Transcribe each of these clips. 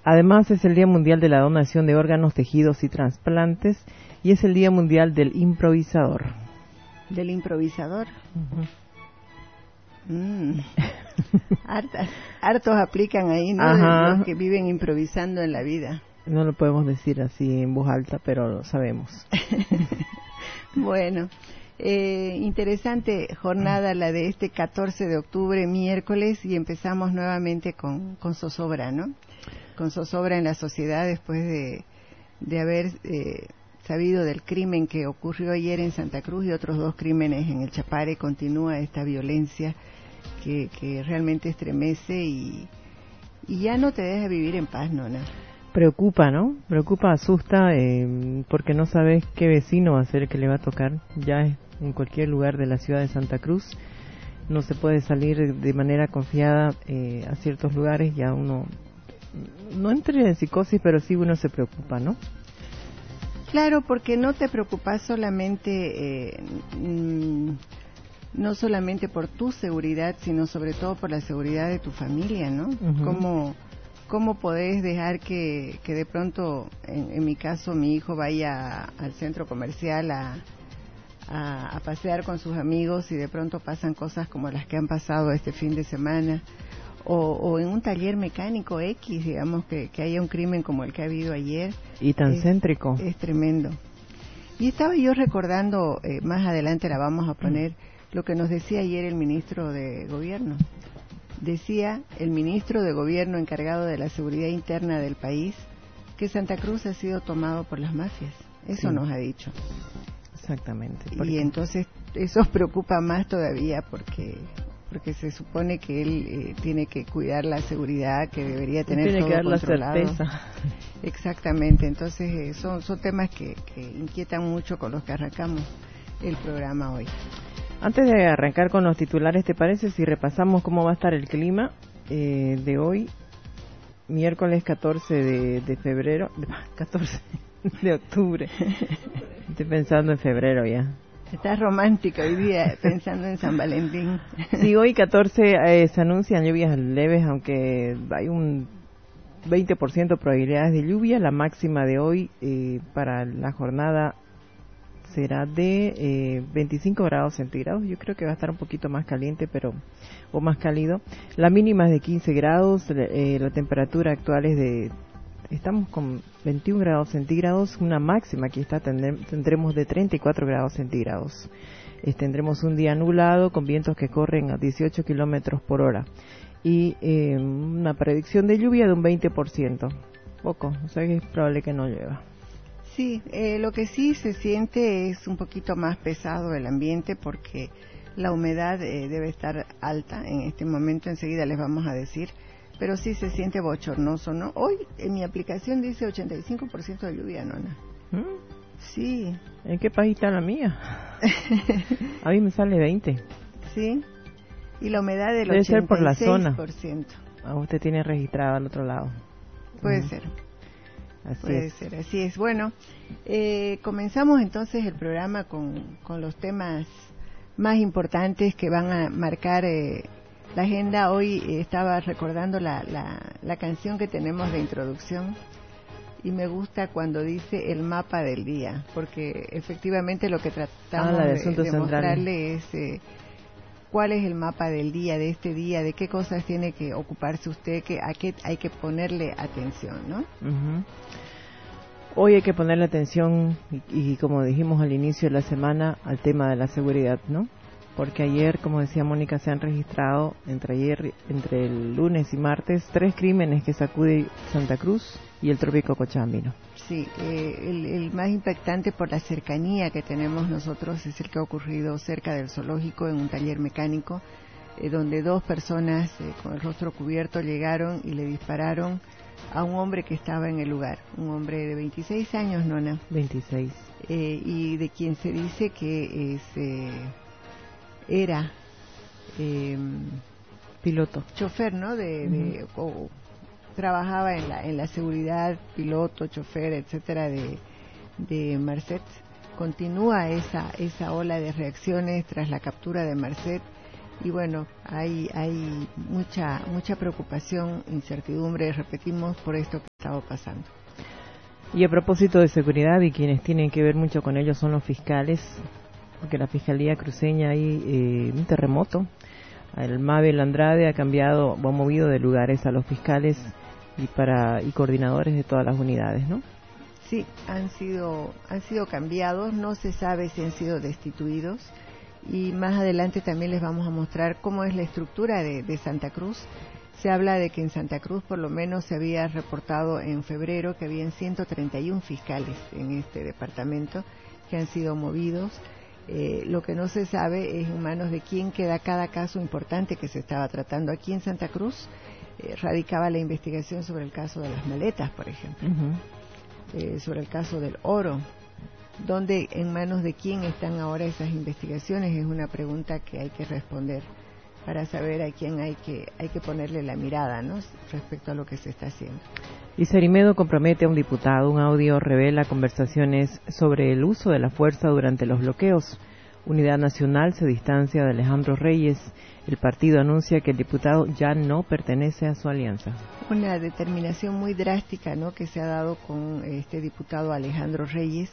Además, es el Día Mundial de la Donación de Órganos, Tejidos y Trasplantes, y es el Día Mundial del Improvisador. ¿Del improvisador? Hartos aplican ahí, ¿no? Ajá. Los que viven improvisando en la vida. No lo podemos decir así en voz alta, pero lo sabemos. Bueno, interesante jornada la de este 14 de octubre, miércoles, y empezamos nuevamente con zozobra, ¿no? Con zozobra en la sociedad después de haber sabido del crimen que ocurrió ayer en Santa Cruz y otros 2 crímenes en el Chapare. Continúa esta violencia que realmente estremece y ya no te deja vivir en paz, Nona. Preocupa, ¿no? Preocupa, asusta, porque no sabes qué vecino va a ser el que le va a tocar. Ya en cualquier lugar de la ciudad de Santa Cruz no se puede salir de manera confiada a ciertos lugares. Ya uno no entra en psicosis, pero sí uno se preocupa, ¿no? Claro, porque no te preocupas solamente, no solamente por tu seguridad, sino sobre todo por la seguridad de tu familia, ¿no? Uh-huh. ¿Cómo podés dejar que de pronto, en mi caso, mi hijo vaya al centro comercial a pasear con sus amigos y de pronto pasan cosas como las que han pasado este fin de semana? O en un taller mecánico X, digamos, que haya un crimen como el que ha habido ayer. Y tan céntrico. Es tremendo. Y estaba yo recordando, más adelante la vamos a poner, lo que nos decía ayer el ministro de Gobierno. Decía el ministro de Gobierno encargado de la seguridad interna del país que Santa Cruz ha sido tomado por las mafias. Eso nos ha dicho. Exactamente. Y entonces eso preocupa más todavía porque se supone que él tiene que cuidar la seguridad, que debería tener tiene todo que dar controlado. la certeza. Exactamente. Entonces son temas que inquietan mucho con los que arrancamos el programa hoy. Antes de arrancar con los titulares, ¿te parece si repasamos cómo va a estar el clima de hoy, miércoles 14 de febrero, 14 de octubre? Estoy pensando en febrero ya. Estás romántica hoy día, pensando en San Valentín. Sí, hoy 14 se anuncian lluvias leves, aunque hay un 20% de probabilidades de lluvia. La máxima de hoy para la jornada será de 25 grados centígrados. Yo creo que va a estar un poquito más caliente, o más cálido. La mínima es de 15 grados, la temperatura actual es estamos con 21 grados centígrados, una máxima que tendremos de 34 grados centígrados. Tendremos un día nublado con vientos que corren a 18 kilómetros por hora y una predicción de lluvia de un 20%. Poco, o sea que es probable que no llueva. Sí, lo que sí se siente es un poquito más pesado el ambiente porque la humedad debe estar alta en este momento, enseguida les vamos a decir, pero sí se siente bochornoso, ¿no? Hoy en mi aplicación dice 85% de lluvia, Nona. Sí. ¿En qué país está la mía? A mí me sale 20. Sí, y la humedad del 86%. Debe ser por la zona. Usted tiene registrada al otro lado. Puede ser. Puede ser, así es. Bueno, comenzamos entonces el programa con los temas más importantes que van a marcar la agenda. Hoy estaba recordando la canción que tenemos de introducción y me gusta cuando dice el mapa del día, porque efectivamente lo que tratamos de mostrarle es cuál es el mapa del día, de este día, de qué cosas tiene que ocuparse usted, a qué hay que ponerle atención, ¿no? Uh-huh. Hoy hay que ponerle atención, y como dijimos al inicio de la semana, al tema de la seguridad, ¿no? Porque ayer, como decía Mónica, se han registrado entre el lunes y martes 3 crímenes que sacude Santa Cruz y el trópico Cochabambino. Sí, el más impactante por la cercanía que tenemos nosotros es el que ha ocurrido cerca del zoológico en un taller mecánico, donde 2 personas con el rostro cubierto llegaron y le dispararon a un hombre que estaba en el lugar, un hombre de 26 años, Nona. 26. Y de quien se dice que era piloto, chofer, ¿no? Trabajaba en la seguridad, piloto, chofer, etcétera, de Merced. Continúa esa ola de reacciones tras la captura de Merced y bueno, hay mucha preocupación, incertidumbre, repetimos, por esto que estaba pasando. Y a propósito de seguridad, y quienes tienen que ver mucho con ello son los fiscales, porque la Fiscalía Cruceña hay un terremoto. El Mabel Andrade ha movido de lugares a los fiscales y coordinadores de todas las unidades, ¿no? Sí, han sido cambiados, no se sabe si han sido destituidos, y más adelante también les vamos a mostrar cómo es la estructura de Santa Cruz. Se habla de que en Santa Cruz por lo menos se había reportado en febrero que habían 131 fiscales en este departamento que han sido movidos. Lo que no se sabe es en manos de quién queda cada caso importante que se estaba tratando. Aquí en Santa Cruz radicaba la investigación sobre el caso de las maletas, por ejemplo, sobre el caso del oro. ¿Dónde, en manos de quién están ahora esas investigaciones? Es una pregunta que hay que responder para saber a quién hay que ponerle la mirada, ¿no?, respecto a lo que se está haciendo. Y Cerimedo compromete a un diputado. Un audio revela conversaciones sobre el uso de la fuerza durante los bloqueos. Unidad Nacional se distancia de Alejandro Reyes. El partido anuncia que el diputado ya no pertenece a su alianza. Una determinación muy drástica, ¿no?, que se ha dado con este diputado Alejandro Reyes,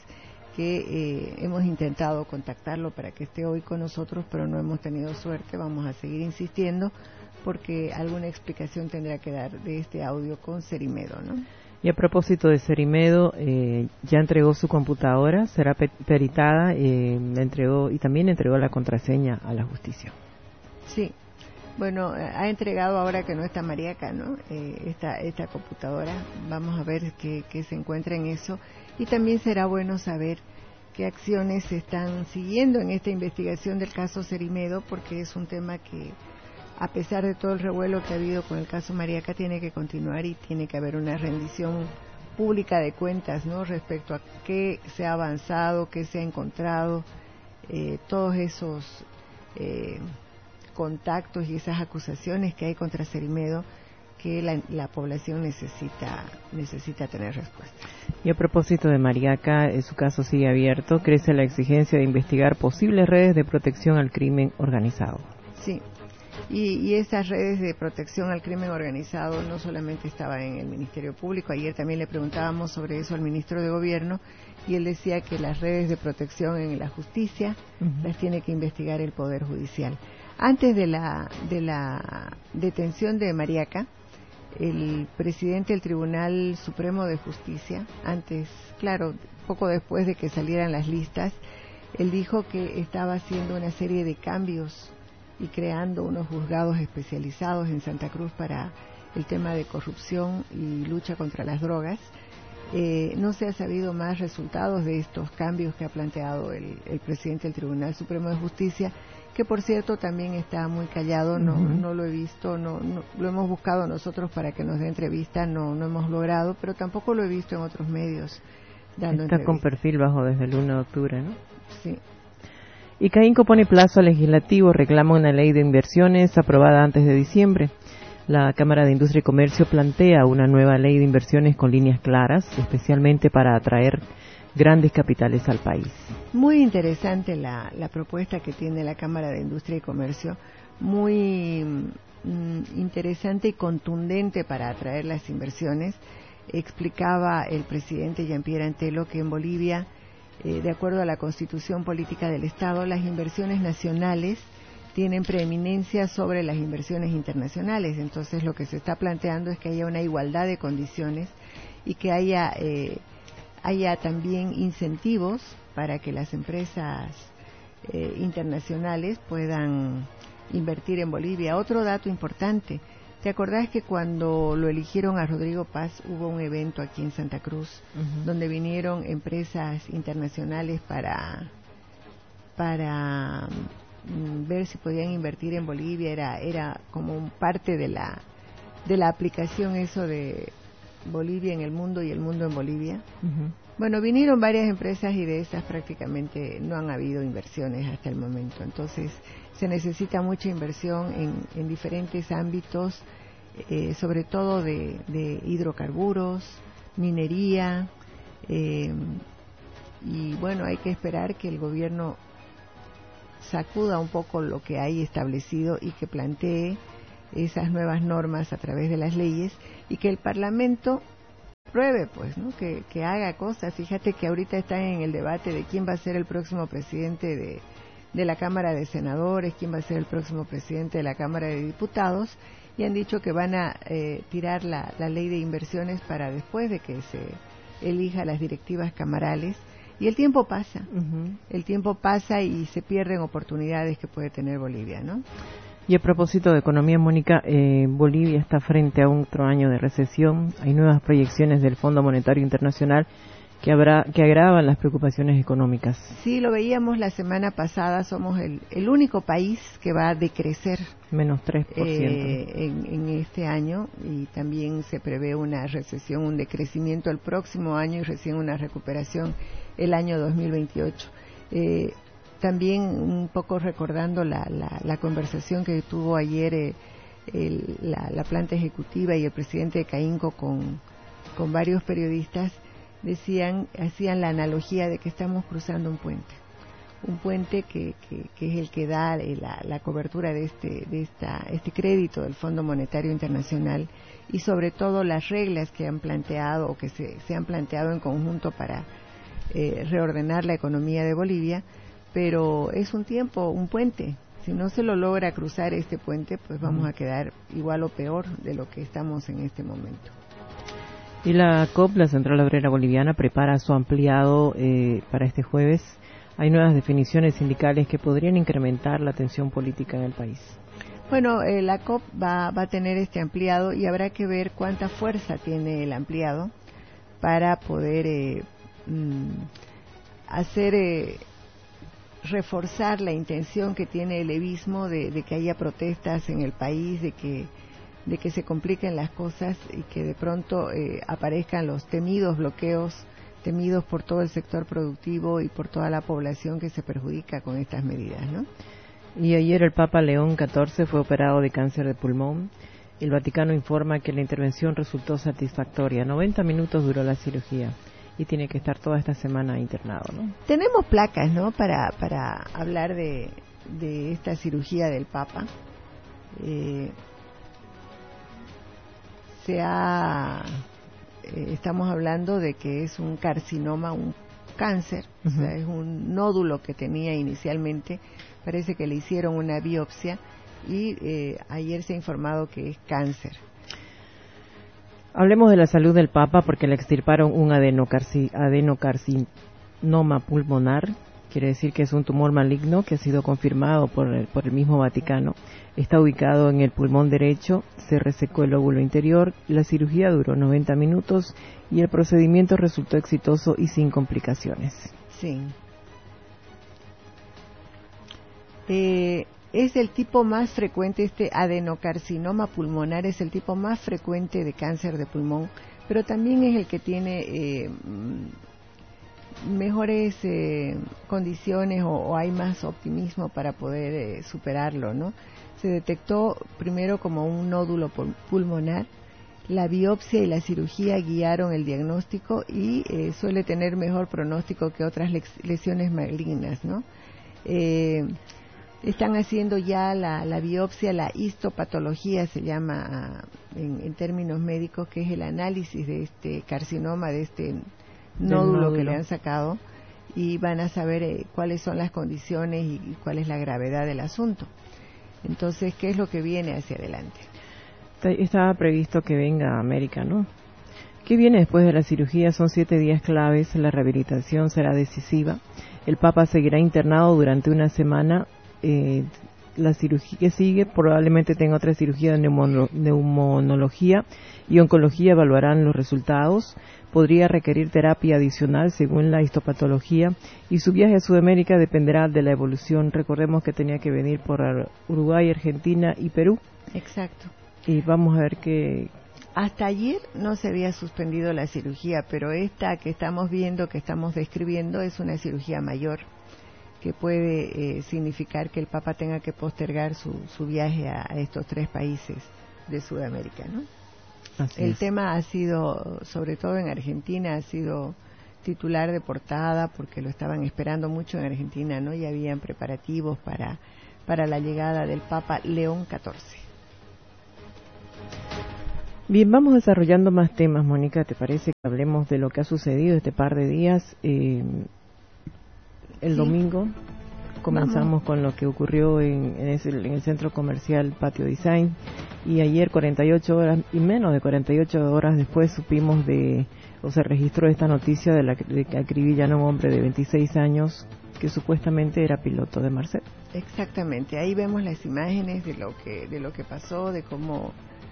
que hemos intentado contactarlo para que esté hoy con nosotros, pero no hemos tenido suerte. Vamos a seguir insistiendo porque alguna explicación tendrá que dar de este audio con Cerimedo, ¿no? Y a propósito de Cerimedo, ya entregó su computadora, será peritada, y también entregó la contraseña a la justicia. Sí, bueno, ha entregado, ahora que no está Mariaca, ¿no?, esta computadora. Vamos a ver qué se encuentra en eso, y también será bueno saber qué acciones se están siguiendo en esta investigación del caso Cerimedo, porque es un tema que, a pesar de todo el revuelo que ha habido con el caso Mariaca, tiene que continuar y tiene que haber una rendición pública de cuentas, ¿no?, respecto a qué se ha avanzado, qué se ha encontrado, todos esos contactos y esas acusaciones que hay contra Cerimedo, que la población necesita tener respuesta. Y a propósito de Mariaca, su caso sigue abierto. Crece la exigencia de investigar posibles redes de protección al crimen organizado. Sí, y esas redes de protección al crimen organizado no solamente estaban en el Ministerio Público. Ayer también le preguntábamos sobre eso al ministro de Gobierno, y él decía que las redes de protección en la justicia las tiene que investigar el Poder Judicial. Antes de la detención de Mariaca, el presidente del Tribunal Supremo de Justicia, poco después de que salieran las listas, él dijo que estaba haciendo una serie de cambios y creando unos juzgados especializados en Santa Cruz para el tema de corrupción y lucha contra las drogas. No se ha sabido más resultados de estos cambios que ha planteado el presidente del Tribunal Supremo de Justicia, que por cierto también está muy callado. No lo he visto, no lo hemos buscado nosotros para que nos dé entrevista, no hemos logrado, pero tampoco lo he visto en otros medios dando Está entrevistas. con perfil bajo desde el 1 de octubre, ¿no? Sí. Y CAINCO pone plazo al legislativo, reclama una ley de inversiones aprobada antes de diciembre. La Cámara de Industria y Comercio plantea una nueva ley de inversiones con líneas claras, especialmente para atraer grandes capitales al país. Muy interesante la propuesta que tiene la Cámara de Industria y Comercio, muy interesante y contundente para atraer las inversiones. Explicaba el presidente Jean-Pierre Antelo que en Bolivia, de acuerdo a la Constitución Política del Estado, las inversiones nacionales tienen preeminencia sobre las inversiones internacionales. Entonces lo que se está planteando es que haya una igualdad de condiciones y que haya también incentivos para que las empresas internacionales puedan invertir en Bolivia. Otro dato importante, ¿te acordás que cuando lo eligieron a Rodrigo Paz hubo un evento aquí en Santa Cruz donde vinieron empresas internacionales para ver si podían invertir en Bolivia? Era como parte de la aplicación eso de Bolivia en el mundo y el mundo en Bolivia. Bueno, vinieron varias empresas y de esas prácticamente no han habido inversiones hasta el momento. Entonces se necesita mucha inversión en diferentes ámbitos, sobre todo de hidrocarburos, minería, y bueno, hay que esperar que el gobierno sacuda un poco lo que hay establecido y que plantee esas nuevas normas a través de las leyes, y que el Parlamento pruebe, pues, ¿no? Que haga cosas. Fíjate que ahorita están en el debate de quién va a ser el próximo presidente de la Cámara de Senadores, quién va a ser el próximo presidente de la Cámara de Diputados, y han dicho que van a tirar la ley de inversiones para después de que se elija las directivas camarales. Y el tiempo pasa, el tiempo pasa y se pierden oportunidades que puede tener Bolivia, ¿no? Y a propósito de economía, Mónica, Bolivia está frente a otro año de recesión. Hay nuevas proyecciones del Fondo Monetario Internacional que agravan las preocupaciones económicas. Sí, lo veíamos la semana pasada, somos el único país que va a decrecer. Menos 3%. En este año, y también se prevé una recesión, un decrecimiento el próximo año y recién una recuperación el año 2028. También un poco recordando la conversación que tuvo ayer la planta ejecutiva y el presidente de CAINCO con varios periodistas, hacían la analogía de que estamos cruzando un puente que es el que da la cobertura de este crédito del Fondo Monetario Internacional, y sobre todo las reglas que han planteado o que se han planteado en conjunto para reordenar la economía de Bolivia. Pero es un puente. Si no se lo logra cruzar este puente, pues vamos a quedar igual o peor de lo que estamos en este momento. Y la COP, la Central Obrera Boliviana, prepara su ampliado para este jueves. Hay nuevas definiciones sindicales que podrían incrementar la tensión política en el país. Bueno, la COP va a tener este ampliado y habrá que ver cuánta fuerza tiene el ampliado para poder reforzar la intención que tiene el levismo de que haya protestas en el país, de que se compliquen las cosas y que de pronto aparezcan los temidos bloqueos, temidos por todo el sector productivo y por toda la población que se perjudica con estas medidas, ¿no? Y ayer el Papa León XIV fue operado de cáncer de pulmón. El Vaticano informa que la intervención resultó satisfactoria. 90 minutos duró la cirugía y tiene que estar toda esta semana internado, ¿no? Tenemos placas, ¿no?, para hablar de esta cirugía del Papa. Estamos hablando de que es un carcinoma, un cáncer, o sea, es un nódulo que tenía inicialmente. Parece que le hicieron una biopsia y ayer se ha informado que es cáncer. Hablemos de la salud del Papa, porque le extirparon un adenocarcinoma pulmonar. Quiere decir que es un tumor maligno que ha sido confirmado por el mismo Vaticano. Está ubicado en el pulmón derecho, se resecó el lóbulo interior, la cirugía duró 90 minutos y el procedimiento resultó exitoso y sin complicaciones. Sí. Es el tipo más frecuente, este adenocarcinoma pulmonar es el tipo más frecuente de cáncer de pulmón, pero también es el que tiene mejores condiciones o hay más optimismo para poder superarlo, ¿no? Se detectó primero como un nódulo pulmonar, la biopsia y la cirugía guiaron el diagnóstico y suele tener mejor pronóstico que otras lesiones malignas, ¿no? Están haciendo ya la biopsia, la histopatología se llama en términos médicos, que es el análisis de este carcinoma, de este nódulo que le han sacado, y van a saber cuáles son las condiciones y cuál es la gravedad del asunto. Entonces, ¿qué es lo que viene hacia adelante? Estaba previsto que venga a América, ¿no? ¿Qué viene después de la cirugía? Son 7 días claves, la rehabilitación será decisiva. El Papa seguirá internado durante una semana. La cirugía que sigue probablemente tenga otra cirugía de neumonología y oncología, evaluarán los resultados. Podría requerir terapia adicional según la histopatología, y su viaje a Sudamérica dependerá de la evolución. Recordemos que tenía que venir por Uruguay, Argentina y Perú. Exacto. Y vamos a ver que... Hasta ayer no se había suspendido la cirugía, pero esta que estamos viendo, que estamos describiendo, es una cirugía mayor, que puede significar que el Papa tenga que postergar su viaje a estos 3 países de Sudamérica, ¿no? El tema ha sido, sobre todo en Argentina, ha sido titular de portada porque lo estaban esperando mucho en Argentina, ¿no? Y habían preparativos para la llegada del Papa León XIV. Bien, vamos desarrollando más temas, Mónica. ¿Te parece que hablemos de lo que ha sucedido este par de días? El domingo comenzamos con lo que ocurrió en el centro comercial Patio Design, y ayer 48 horas y menos de 48 horas después supimos se registró esta noticia de que acribillan a un hombre de 26 años que supuestamente era piloto de Marcet. Exactamente, ahí vemos las imágenes de lo que pasó, de cómo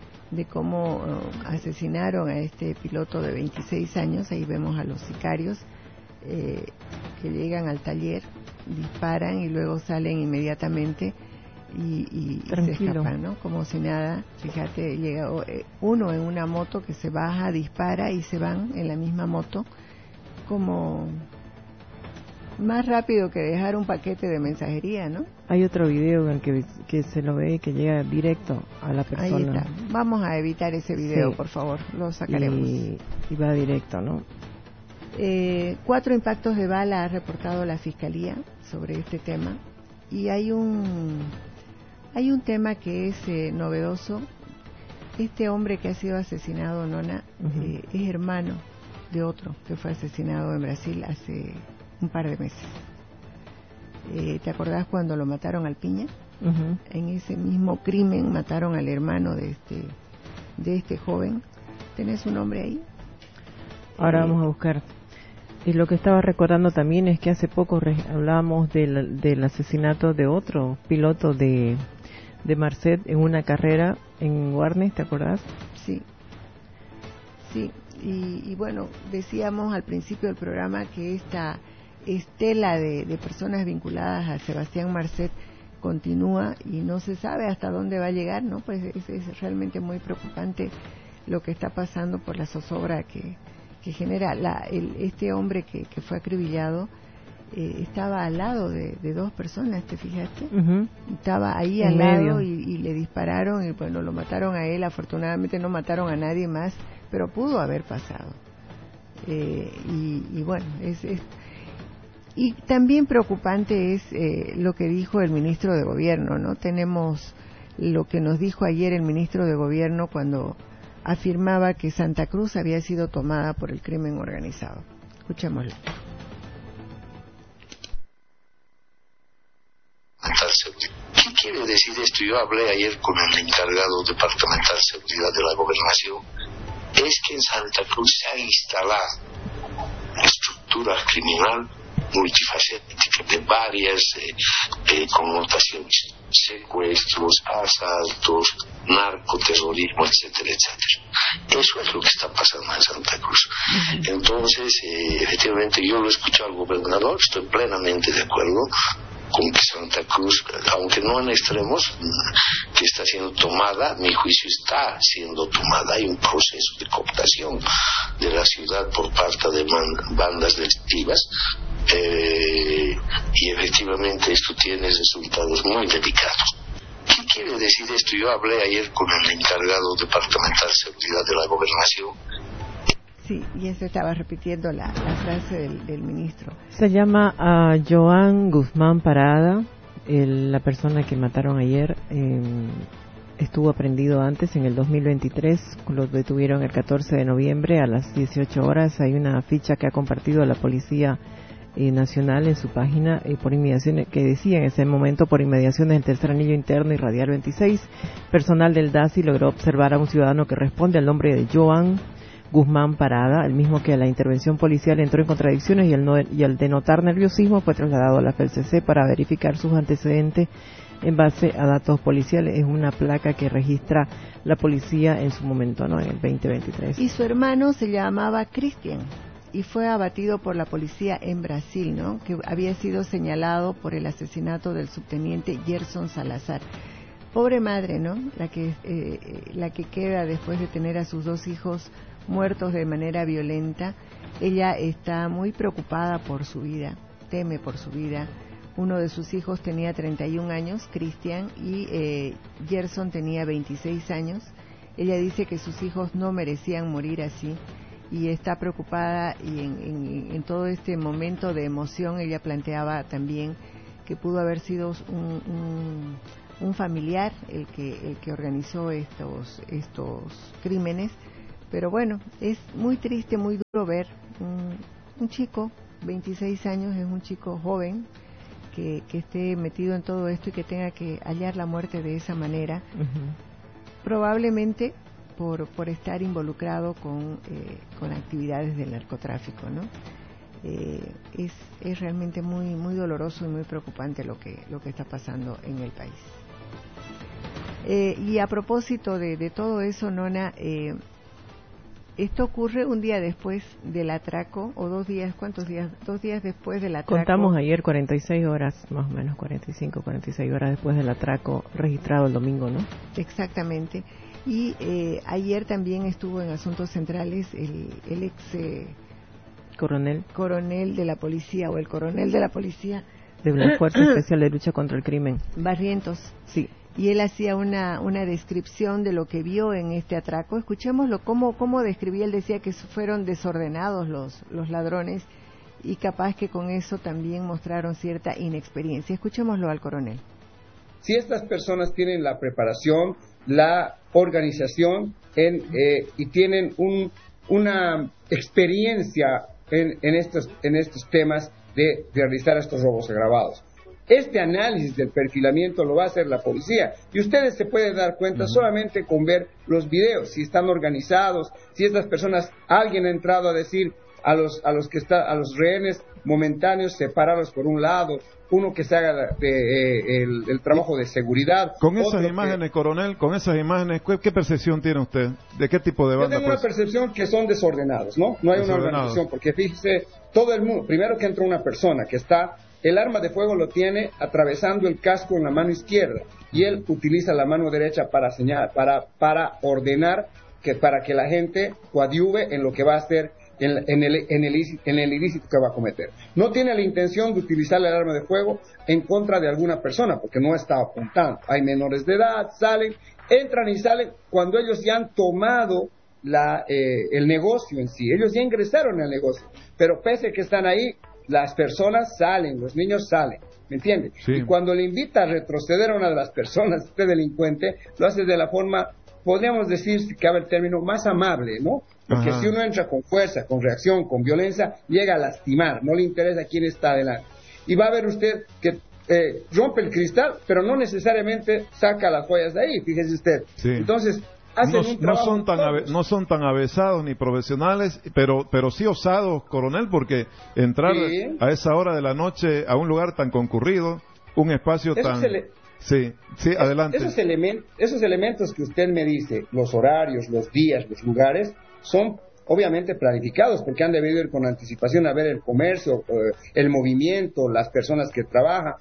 asesinaron a este piloto de 26 años. Ahí vemos a los sicarios que llegan al taller, disparan y luego salen inmediatamente y se escapan, ¿no? Como si nada. Fíjate, llega uno en una moto que se baja, dispara y se van en la misma moto, como más rápido que dejar un paquete de mensajería, ¿no? Hay otro video en que se lo ve que llega directo a la persona. Ahí está. Vamos a evitar ese video, sí, por favor, lo sacaremos. Y va directo, ¿no? 4 impactos de bala ha reportado la Fiscalía sobre este tema, y hay un tema que es novedoso. Este hombre que ha sido asesinado, Nona, es hermano de otro que fue asesinado en Brasil hace un par de meses. ¿Te acordás cuando lo mataron al Piña? En ese mismo crimen mataron al hermano de este joven. ¿Tenés un nombre ahí? Ahora vamos a buscar. Y lo que estaba recordando también es que hace poco hablábamos del asesinato de otro piloto de Marcet en una carrera en Warnes, ¿te acordás? Sí. Y bueno, decíamos al principio del programa que esta estela de personas vinculadas a Sebastián Marcet continúa y no se sabe hasta dónde va a llegar, ¿no? Pues es realmente muy preocupante lo que está pasando por la zozobra que genera. Este hombre que fue acribillado estaba al lado de 2 personas, ¿te fijaste? Estaba ahí al lado y le dispararon y bueno, lo mataron a él. Afortunadamente no mataron a nadie más, pero pudo haber pasado. Y bueno, y también preocupante es lo que dijo el ministro de Gobierno, ¿no? Tenemos lo que nos dijo ayer el ministro de Gobierno cuando afirmaba que Santa Cruz había sido tomada por el crimen organizado. Escuchémoslo. ¿Qué quiere decir esto? Yo hablé ayer con el encargado departamental de seguridad de la gobernación. Es que en Santa Cruz se ha instalado una estructura criminal multifacética de varias connotaciones: secuestros, asaltos, narcoterrorismo, etcétera, etcétera. Eso es lo que está pasando en Santa Cruz. Entonces, efectivamente, yo lo he escuchado al gobernador, estoy plenamente de acuerdo con que Santa Cruz, aunque no en extremos, que está siendo tomada, mi juicio está siendo tomada. Hay un proceso de cooptación de la ciudad por parte de bandas delictivas, y efectivamente esto tiene resultados muy delicados. ¿Qué quiere decir esto? Yo hablé ayer con el encargado departamental de seguridad de la gobernación. Sí, y eso estaba repitiendo la frase del ministro. Se llama Joan Guzmán Parada, la persona que mataron ayer. Estuvo aprehendido antes, en el 2023, lo detuvieron el 14 de noviembre a las 18 horas. Hay una ficha que ha compartido la Policía Nacional en su página por inmediaciones, que decía en ese momento: por inmediaciones del tercer anillo interno y radial 26, personal del DASI logró observar a un ciudadano que responde al nombre de Joan Guzmán Parada, el mismo que a la intervención policial entró en contradicciones y al denotar nerviosismo fue trasladado a la FELCC para verificar sus antecedentes en base a datos policiales. Es una placa que registra la policía en su momento, ¿no? En el 2023. Y su hermano se llamaba Cristian y fue abatido por la policía en Brasil, ¿no? Que había sido señalado por el asesinato del subteniente Gerson Salazar. Pobre madre, ¿no? La que queda después de tener a sus 2 hijos muertos de manera violenta. Ella está muy preocupada por su vida, teme por su vida. Uno de sus hijos tenía 31 años, Cristian, y Gerson tenía 26 años. Ella dice que sus hijos no merecían morir así y está preocupada, y en todo este momento de emoción ella planteaba también que pudo haber sido un familiar el que organizó estos crímenes. Pero bueno, es muy triste, muy duro ver un chico, 26 años, es un chico joven, que esté metido en todo esto y que tenga que hallar la muerte de esa manera, probablemente por estar involucrado con actividades del narcotráfico, ¿no? Es realmente muy muy doloroso y muy preocupante lo que está pasando en el país. Y a propósito de todo eso, Nona, esto ocurre un día después del atraco, o 2 días, ¿cuántos días? 2 días después del atraco. Contamos ayer 46 horas, más o menos 45, 46 horas después del atraco registrado el domingo, ¿no? Exactamente. Y ayer también estuvo en Asuntos Centrales el ex coronel de la policía, o el coronel de la policía de la Fuerza Especial de Lucha contra el Crimen, Barrientos. Sí. Y él hacía una descripción de lo que vio en este atraco. Escuchémoslo, cómo describía. Él decía que fueron desordenados los ladrones, y capaz que con eso también mostraron cierta inexperiencia. Escuchémoslo al coronel. Si estas personas tienen la preparación, la organización y tienen una experiencia en estos temas de realizar estos robos agravados. Este análisis del perfilamiento lo va a hacer la policía, y ustedes se pueden dar cuenta solamente con ver los videos, si están organizados, si estas personas, alguien ha entrado a decir a los rehenes momentáneos, separarlos por un lado, uno que se haga el trabajo de seguridad. Con esas imágenes, coronel, ¿qué percepción tiene usted? ¿De qué tipo de banda? Yo tengo una percepción que son desordenados, ¿no? No hay una organización, porque fíjese, todo el mundo, primero que entra una persona que está, el arma de fuego lo tiene atravesando el casco en la mano izquierda, y él utiliza la mano derecha para señalar, para ordenar, para que la gente coadyuve en lo que va a hacer en el ilícito que va a cometer. No tiene la intención de utilizar el arma de fuego en contra de alguna persona, porque no está apuntando. Hay menores de edad, entran y salen cuando ellos ya han tomado el negocio en sí. Ellos ya ingresaron al negocio, pero pese a que están ahí, las personas salen, los niños salen, ¿me entiende? Sí. Y cuando le invita a retroceder a una de las personas, este delincuente, lo hace de la forma, podríamos decir, si cabe el término, más amable, ¿no? Porque si uno entra con fuerza, con reacción, con violencia, llega a lastimar, no le interesa quién está adelante. Y va a ver usted que rompe el cristal, pero no necesariamente saca las joyas de ahí, fíjese usted. Sí. Entonces, no son tan avesados ni profesionales, pero sí osados, coronel, porque entrar a esa hora de la noche a un lugar tan concurrido, un espacio tan... Sí, adelante. Esos elementos que usted me dice, los horarios, los días, los lugares, son obviamente planificados, porque han debido ir con anticipación a ver el comercio, el movimiento, las personas que trabajan.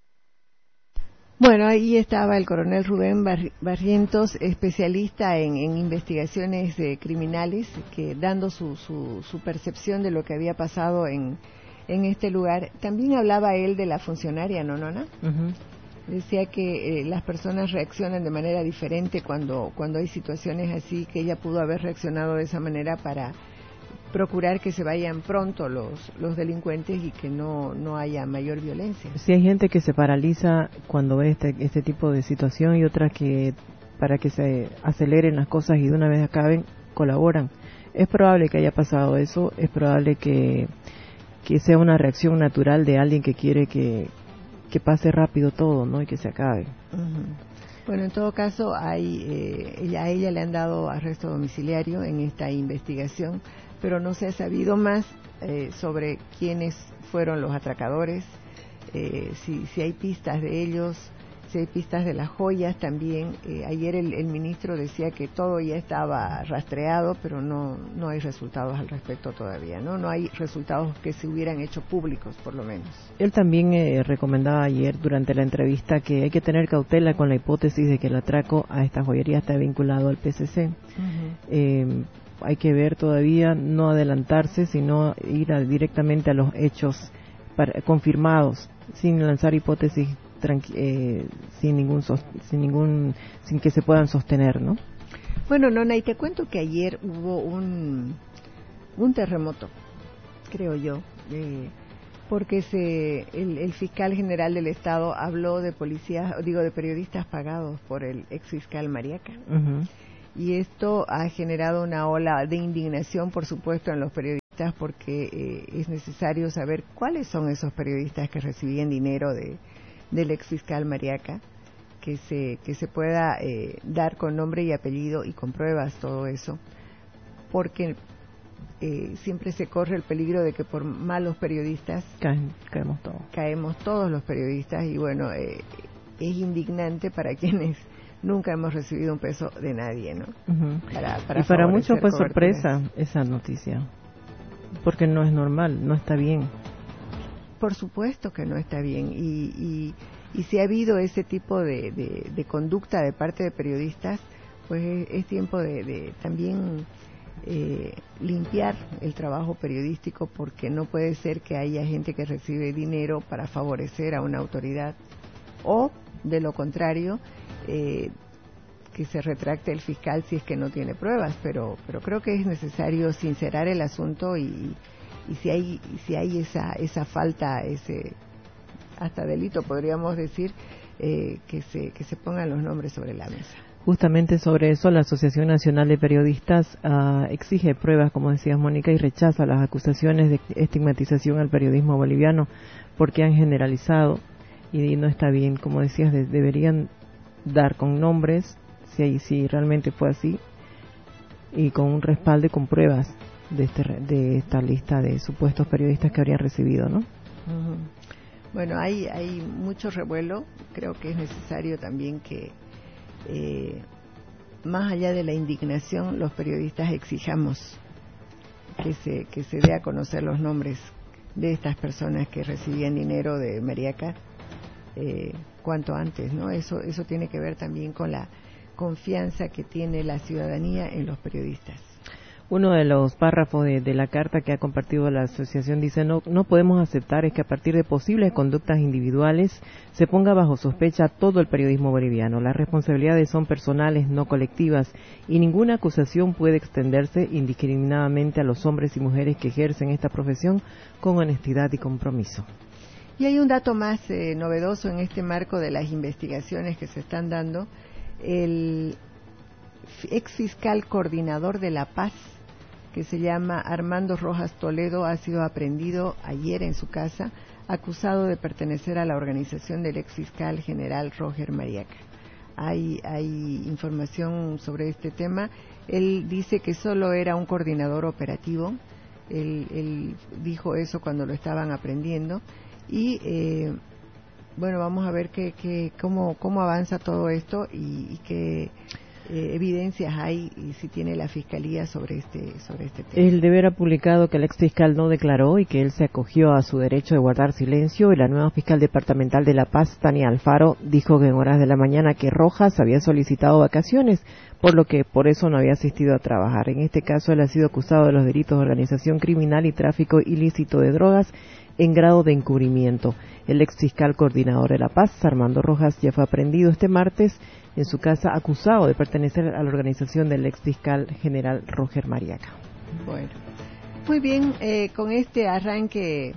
Bueno, ahí estaba el coronel Rubén Barrientos, especialista en investigaciones criminales, que dando su percepción de lo que había pasado en este lugar. También hablaba él de la funcionaria, ¿no, Nona? Decía que las personas reaccionan de manera diferente cuando hay situaciones así, que ella pudo haber reaccionado de esa manera para procurar que se vayan pronto los delincuentes y que no haya mayor violencia. Sí, hay gente que se paraliza cuando ve este tipo de situación, y otras que, para que se aceleren las cosas y de una vez acaben, colaboran. Es probable que haya pasado eso, es probable que sea una reacción natural de alguien que quiere que pase rápido todo, ¿no? Y que se acabe. Bueno, en todo caso, a ella le han dado arresto domiciliario en esta investigación, pero no se ha sabido más sobre quiénes fueron los atracadores, si hay pistas de ellos, si hay pistas de las joyas también. Ayer el ministro decía que todo ya estaba rastreado, pero no hay resultados al respecto todavía, ¿no? No hay resultados que se hubieran hecho públicos, por lo menos. Él también recomendaba ayer durante la entrevista que hay que tener cautela con la hipótesis de que el atraco a esta joyería está vinculado al PCC. Hay que ver todavía, no adelantarse, sino ir directamente a los hechos confirmados, sin lanzar hipótesis sin que se puedan sostener, ¿no? Bueno, Nona, y te cuento que ayer hubo un terremoto, creo yo, porque el fiscal general del Estado habló de de periodistas pagados por el ex fiscal Mariaca. Uh-huh. Y esto ha generado una ola de indignación, por supuesto, en los periodistas, porque es necesario saber cuáles son esos periodistas que recibían dinero del ex fiscal Mariaca, que se pueda dar con nombre y apellido y con pruebas todo eso, porque siempre se corre el peligro de que por malos periodistas caemos todos los periodistas, y bueno, es indignante para quienes nunca hemos recibido un peso de nadie, ¿no? Uh-huh. Y para muchos fue sorpresa esa noticia, porque no es normal, no está bien. Por supuesto que no está bien, y si ha habido ese tipo de conducta de parte de periodistas, pues es tiempo de también limpiar el trabajo periodístico, porque no puede ser que haya gente que recibe dinero para favorecer a una autoridad, o de lo contrario, que se retracte el fiscal si es que no tiene pruebas, pero creo que es necesario sincerar el asunto, y si hay esa falta, ese hasta delito podríamos decir, que se pongan los nombres sobre la mesa. Justamente sobre eso, la Asociación Nacional de Periodistas exige pruebas, como decías, Mónica, y rechaza las acusaciones de estigmatización al periodismo boliviano, porque han generalizado, y no está bien. Como decías, deberían dar con nombres, si realmente fue así, y con un respaldo y con pruebas de esta lista de supuestos periodistas que habrían recibido, ¿no? Uh-huh. Bueno, hay mucho revuelo. Creo que es necesario también que más allá de la indignación, los periodistas exijamos que se dé a conocer los nombres de estas personas que recibían dinero de Mariaca cuanto antes, ¿no? Eso tiene que ver también con la confianza que tiene la ciudadanía en los periodistas. Uno de los párrafos de la carta que ha compartido la asociación dice: no podemos aceptar es que a partir de posibles conductas individuales se ponga bajo sospecha todo el periodismo boliviano. Las responsabilidades son personales, no colectivas, y ninguna acusación puede extenderse indiscriminadamente a los hombres y mujeres que ejercen esta profesión con honestidad y compromiso. Y hay un dato más novedoso en este marco de las investigaciones que se están dando. El ex fiscal coordinador de La Paz, que se llama Armando Rojas Toledo, ha sido aprehendido ayer en su casa, acusado de pertenecer a la organización del ex fiscal general Roger Mariaca. Hay información sobre este tema. Él dice que solo era un coordinador operativo. Él dijo eso cuando lo estaban aprendiendo. Y bueno, vamos a ver cómo avanza todo esto, y qué evidencias hay, y si tiene la fiscalía sobre este tema. El deber ha publicado que el ex fiscal no declaró y que él se acogió a su derecho de guardar silencio, y la nueva fiscal departamental de La Paz, Tania Alfaro, dijo que en horas de la mañana que Rojas había solicitado vacaciones, por eso no había asistido a trabajar. En este caso, él ha sido acusado de los delitos de organización criminal y tráfico ilícito de drogas en grado de encubrimiento. El ex fiscal coordinador de La Paz, Armando Rojas, ya fue aprehendido este martes en su casa, acusado de pertenecer a la organización del ex fiscal general Roger Mariaca. Bueno, muy bien, con este arranque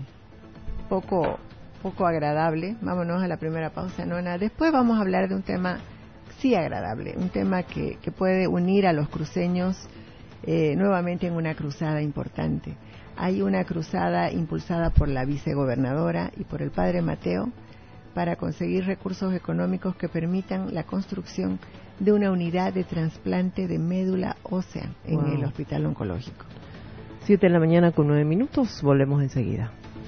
poco agradable, vámonos a la primera pausa, Nona. Después vamos a hablar de un tema sí agradable, un tema que puede unir a los cruceños nuevamente en una cruzada importante. Hay una cruzada impulsada por la vicegobernadora y por el padre Mateo para conseguir recursos económicos que permitan la construcción de una unidad de trasplante de médula ósea en el Hospital Oncológico. 7:09 a.m, volvemos enseguida.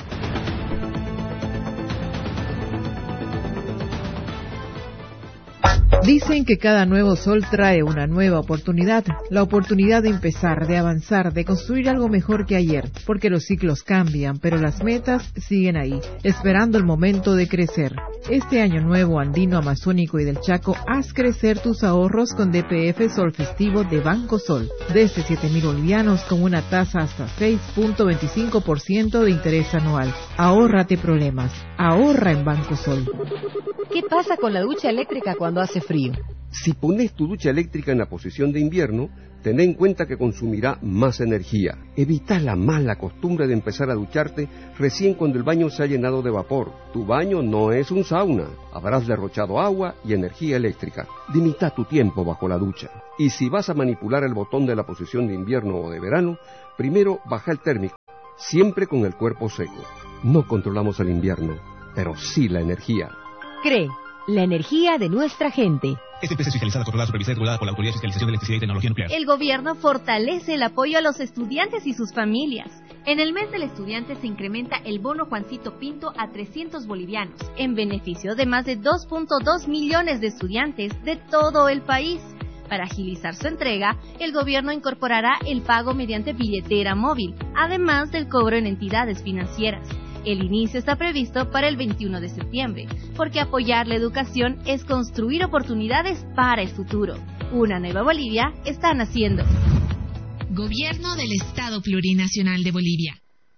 Dicen que cada nuevo sol trae una nueva oportunidad, la oportunidad de empezar, de avanzar, de construir algo mejor que ayer, porque los ciclos cambian, pero las metas siguen ahí, esperando el momento de crecer. Este año nuevo andino, amazónico y del Chaco, haz crecer tus ahorros con DPF Sol Festivo de Banco Sol, desde 7.000 bolivianos con una tasa hasta 6.25% de interés anual. Ahórrate problemas, ahorra en Banco Sol. ¿Qué pasa con la ducha eléctrica cuando hace frío? Si pones tu ducha eléctrica en la posición de invierno, ten en cuenta que consumirá más energía. Evita la mala costumbre de empezar a ducharte recién cuando el baño se ha llenado de vapor. Tu baño no es un sauna. Habrás derrochado agua y energía eléctrica. Limita tu tiempo bajo la ducha. Y si vas a manipular el botón de la posición de invierno o de verano, primero baja el térmico, siempre con el cuerpo seco. No controlamos el invierno, pero sí la energía. CRE, la energía de nuestra gente. Esta empresa es fiscalizada, controlada, supervisada y regulada por la Autoridad de Fiscalización de Electricidad y Tecnología Nuclear. El gobierno fortalece el apoyo a los estudiantes y sus familias. En el mes del estudiante se incrementa el bono Juancito Pinto a 300 bolivianos, en beneficio de más de 2.2 millones de estudiantes de todo el país. Para agilizar su entrega, el gobierno incorporará el pago mediante billetera móvil, además del cobro en entidades financieras. El inicio está previsto para el 21 de septiembre, porque apoyar la educación es construir oportunidades para el futuro. Una nueva Bolivia está naciendo. Gobierno del Estado Plurinacional de Bolivia.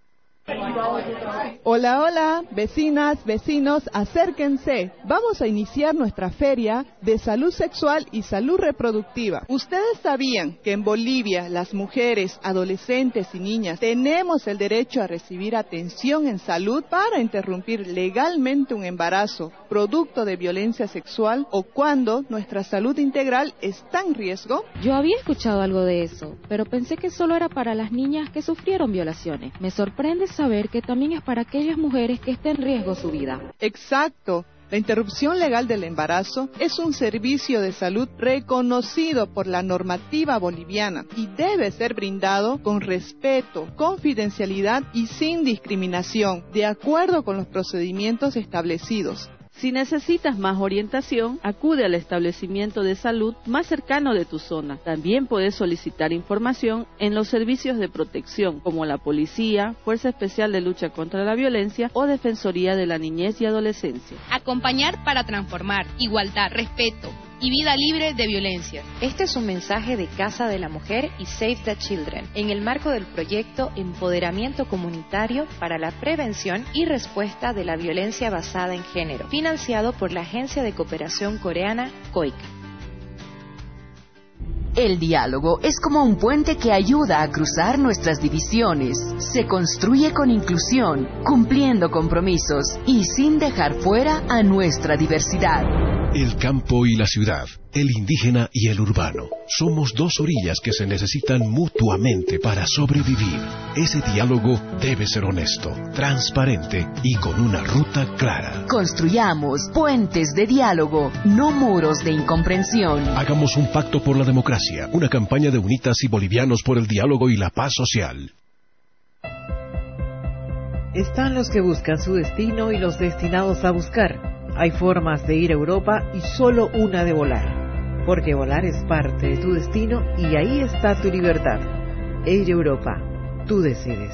Hola, hola, vecinas, vecinos, acérquense. Vamos a iniciar nuestra feria de salud sexual y salud reproductiva. ¿Ustedes sabían que en Bolivia las mujeres, adolescentes y niñas tenemos el derecho a recibir atención en salud para interrumpir legalmente un embarazo, producto de violencia sexual o cuando nuestra salud integral está en riesgo? Yo había escuchado algo de eso, pero pensé que solo era para las niñas que sufrieron violaciones. Me sorprende saber que también es para aquellas mujeres que está en riesgo su vida. Exacto. La interrupción legal del embarazo es un servicio de salud reconocido por la normativa boliviana y debe ser brindado con respeto, confidencialidad y sin discriminación, de acuerdo con los procedimientos establecidos. Si necesitas más orientación, acude al establecimiento de salud más cercano de tu zona. También puedes solicitar información en los servicios de protección, como la Policía, Fuerza Especial de Lucha contra la Violencia o Defensoría de la Niñez y Adolescencia. Acompañar para transformar, igualdad, respeto y vida libre de violencia. Este es un mensaje de Casa de la Mujer y Save the Children, en el marco del proyecto Empoderamiento Comunitario para la Prevención y Respuesta de la Violencia Basada en Género, financiado por la Agencia de Cooperación Coreana, COICA. El diálogo es como un puente que ayuda a cruzar nuestras divisiones. Se construye con inclusión, cumpliendo compromisos y sin dejar fuera a nuestra diversidad. El campo y la ciudad, el indígena y el urbano, somos dos orillas que se necesitan mutuamente para sobrevivir. Ese diálogo debe ser honesto, transparente y con una ruta clara. Construyamos puentes de diálogo, no muros de incomprensión. Hagamos un pacto por la democracia, una campaña de UNITAS y bolivianos por el diálogo y la paz social. Están los que buscan su destino y los destinados a buscar. Hay formas de ir a Europa y solo una de volar, porque volar es parte de tu destino y ahí está tu libertad. Air Europa, tú decides.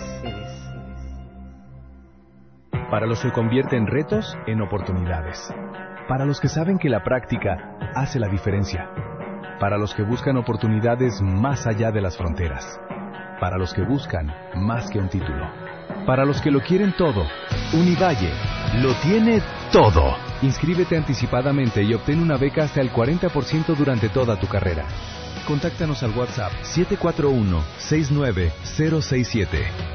Para los que convierten retos en oportunidades. Para los que saben que la práctica hace la diferencia. Para los que buscan oportunidades más allá de las fronteras. Para los que buscan más que un título. Para los que lo quieren todo, Univalle lo tiene todo. Inscríbete anticipadamente y obtén una beca hasta el 40% durante toda tu carrera. Contáctanos al WhatsApp 741-69067.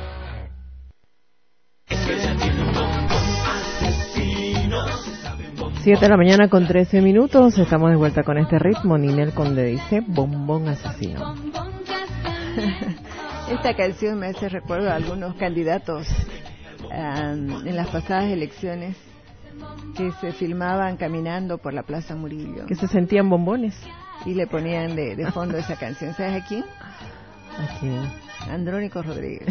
7 de la mañana con 13 minutos. Estamos de vuelta con este ritmo. Ninel Conde dice Bombón Asesino. Esta canción me hace recuerdo a algunos candidatos en las pasadas elecciones que se filmaban caminando por la Plaza Murillo. Que se sentían bombones. Y le ponían de fondo esa canción. ¿Sabes a quién? ¿A quién? Andrónico Rodríguez.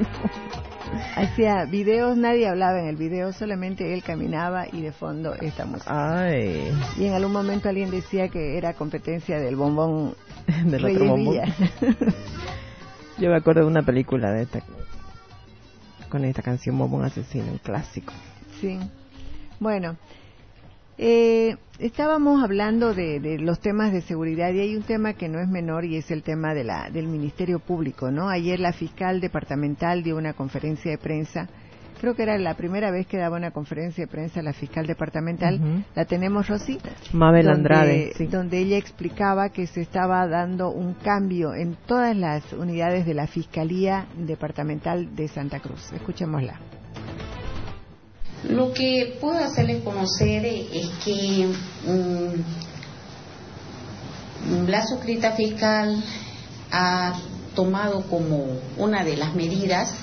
Hacía videos, nadie hablaba en el video, solamente él caminaba y de fondo esta música. Ay. Y en algún momento alguien decía que era competencia del bombón del otro bombón. Yo me acuerdo de una película de esta con esta canción Bombón Asesino, un clásico. Sí. Bueno, estábamos hablando de los temas de seguridad y hay un tema que no es menor y es el tema del Ministerio Público, ¿no? Ayer la fiscal departamental dio una conferencia de prensa creo que era la primera vez que daba una conferencia de prensa la fiscal departamental, la tenemos, Rosy, Mabel Andrade, sí. Donde ella explicaba que se estaba dando un cambio en todas las unidades de la Fiscalía Departamental de Santa Cruz. Escuchémosla. Lo que puedo hacerles conocer es que la suscrita fiscal ha tomado como una de las medidas